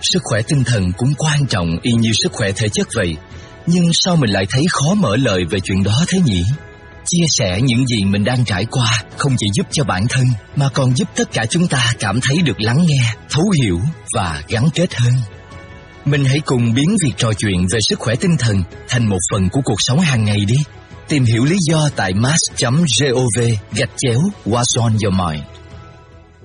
Sức khỏe tinh thần cũng quan trọng y như sức khỏe thể chất vậy. Nhưng sao mình lại thấy khó mở lời về chuyện đó thế nhỉ? Chia sẻ những gì mình đang trải qua không chỉ giúp cho bản thân mà còn giúp tất cả chúng ta cảm thấy được lắng nghe, thấu hiểu và gắn kết hơn. Mình hãy cùng biến việc trò chuyện về sức khỏe tinh thần thành một phần của cuộc sống hàng ngày đi. Tìm hiểu lý do tại mass.gov/what's on your mind.